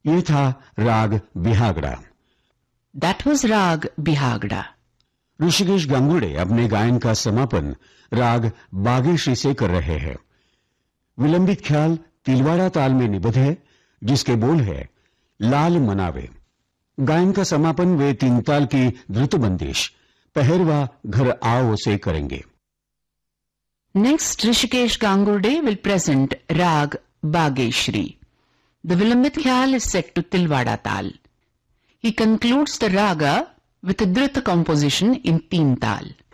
ये था राग Bihagda. That was Rag Bihagda. Rishikesh गांगुड़े अपने गायन का समापन राग बागेश्री से कर रहे हैं। विलंबित ख्याल तिलवाड़ा ताल में निबद्ध है, जिसके बोल है लाल मनावे। गायन का समापन वे तीन ताल की द्रुतबंदिश पहरवा घर आओ से करेंगे। Next, Rishikesh Gangurde will present Rag Bageshri. The Vilambit Khyal is set to Tilwada Tal. He concludes the raga with a Drita composition in Teen Tal.